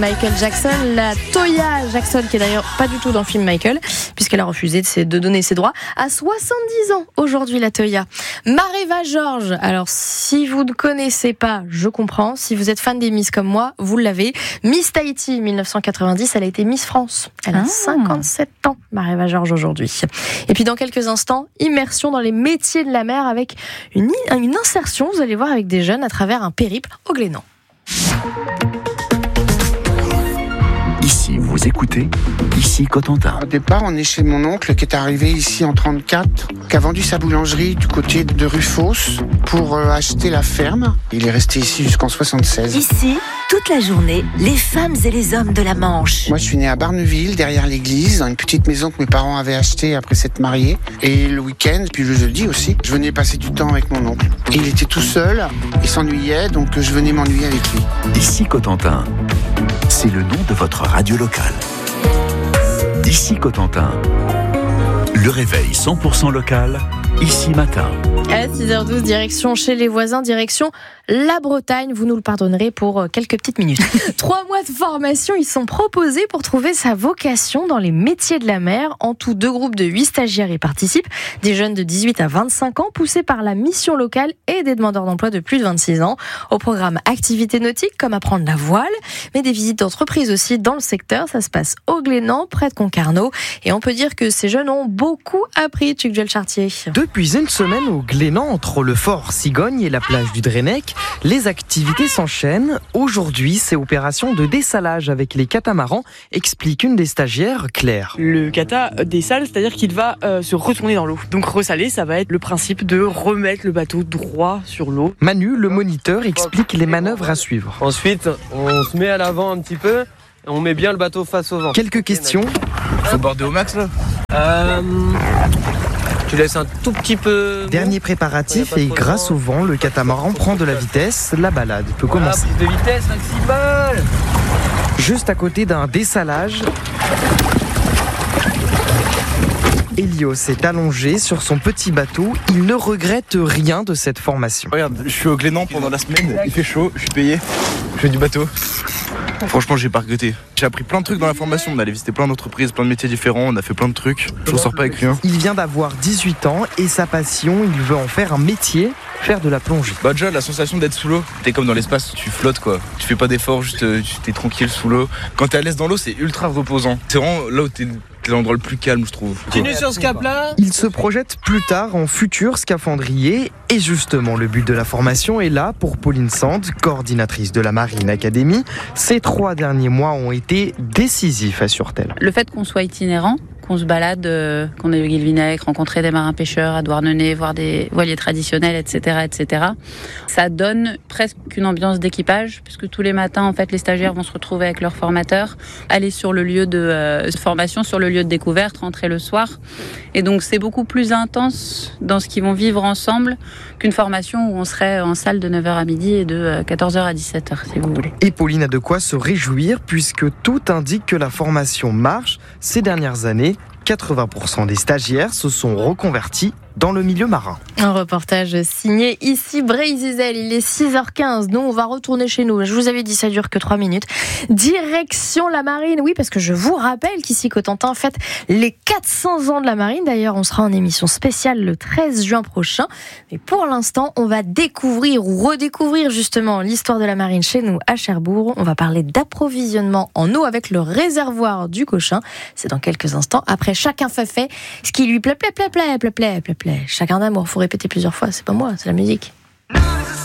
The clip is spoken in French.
Michael Jackson, la Toya Jackson, qui est d'ailleurs pas du tout dans le film Michael, puisqu'elle a refusé de donner ses droits, à 70 ans aujourd'hui, la Toya. Mareva Georges, alors si vous ne connaissez pas, je comprends, si vous êtes fan des Miss comme moi, vous l'avez. Miss Tahiti 1990, elle a été Miss France. Elle a 57 ans, Mareva Georges aujourd'hui. Et puis dans quelques instants, immersion dans les métiers de la mer avec une insertion, vous allez voir, avec des jeunes à travers un périple au Glénan. Ici, vous écoutez, ici Cotentin. Au départ, on est chez mon oncle qui est arrivé ici en 34, qui a vendu sa boulangerie du côté de Rufos pour acheter la ferme. Il est resté ici jusqu'en 76. Ici, toute la journée, les femmes et les hommes de la Manche. Moi, je suis né à Barneville, derrière l'église, dans une petite maison que mes parents avaient achetée après s'être mariés. Et le week-end, puis le jeudi aussi, je venais passer du temps avec mon oncle. Et il était tout seul, il s'ennuyait, donc je venais m'ennuyer avec lui. Ici Cotentin, c'est le nom de votre radio locale. D'ici Cotentin, le réveil 100% local, ici matin. À 6h12, direction chez les voisins, direction la Bretagne. Vous nous le pardonnerez pour quelques petites minutes. 3 mois de formation, ils sont proposés pour trouver sa vocation dans les métiers de la mer. En tout, 2 groupes de 8 stagiaires y participent. Des jeunes de 18 à 25 ans, poussés par la mission locale, et des demandeurs d'emploi de plus de 26 ans. Au programme activités nautiques, comme apprendre la voile, mais des visites d'entreprise aussi dans le secteur. Ça se passe au Glénan, près de Concarneau. Et on peut dire que ces jeunes ont beaucoup appris, Tugduel Chartier. Depuis une semaine au Glénan, entre le fort Cigogne et la plage du Drennec, les activités s'enchaînent. Aujourd'hui, c'est opération de dessalage avec les catamarans, explique une des stagiaires, Claire. Le kata dessale, c'est-à-dire qu'il va se retourner dans l'eau. Donc ressaler, ça va être le principe de remettre le bateau droit sur l'eau. Manu, le moniteur, explique les manœuvres à suivre. Ensuite, on se met à l'avant un petit peu, et on met bien le bateau face au vent. Quelques questions. Faut border au max là. Tu laisses un tout petit peu. Dernier préparatif et grâce au vent, le catamaran prend de la vitesse. La balade peut commencer. Prise de vitesse maximale. Juste à côté d'un dessalage, Elios est allongé sur son petit bateau. Il ne regrette rien de cette formation. Regarde, je suis au Glénan pendant la semaine, il fait chaud, je suis payé, je fais du bateau. Franchement, j'ai pas regretté. J'ai appris plein de trucs dans la formation. On allait visiter plein d'entreprises, plein de métiers différents. On a fait plein de trucs. Je ressors pas avec rien. Il vient d'avoir 18 ans et sa passion, il veut en faire un métier, faire de la plongée. Bah déjà, la sensation d'être sous l'eau. T'es comme dans l'espace, tu flottes quoi. Tu fais pas d'efforts, juste t'es tranquille sous l'eau. Quand t'es à l'aise dans l'eau, c'est ultra reposant. C'est vraiment là où t'es l'endroit le plus calme, je trouve. Continue sur ce cap-là. Il se projette plus tard en futur scaphandrier. Et justement, le but de la formation est là pour Pauline Sand, coordinatrice de la Marine Academy. Ces 3 derniers mois ont été décisifs, assure-t-elle. Le fait qu'on soit itinérant, qu'on se balade, qu'on aille au Guilvinec, rencontrer des marins pêcheurs à Douarnenez, voir des voiliers traditionnels, etc., ça donne presque une ambiance d'équipage, puisque tous les matins, en fait, les stagiaires vont se retrouver avec leurs formateurs, aller sur le lieu de formation, sur le lieu de découverte, rentrer le soir. Et donc, c'est beaucoup plus intense dans ce qu'ils vont vivre ensemble qu'une formation où on serait en salle de 9h à midi et de 14h à 17h, si vous voulez. Et Pauline a de quoi se réjouir, puisque tout indique que la formation marche. Ces dernières années, 80% des stagiaires se sont reconvertis dans le milieu marin. Un reportage signé ici Brézizel. Il est 6h15. Nous, on va retourner chez nous. Je vous avais dit, ça dure que 3 minutes. Direction la marine. Oui, parce que je vous rappelle qu'ici Cotentin fête les 400 ans de la marine. D'ailleurs, on sera en émission spéciale le 13 juin prochain. Mais pour l'instant, on va découvrir ou redécouvrir justement l'histoire de la marine chez nous à Cherbourg. On va parler d'approvisionnement en eau avec le réservoir du Cochin. C'est dans quelques instants. Après, chacun fait ce qui lui plaît. Chacun d'amour. Faut répéter plusieurs fois. C'est pas moi, c'est la musique.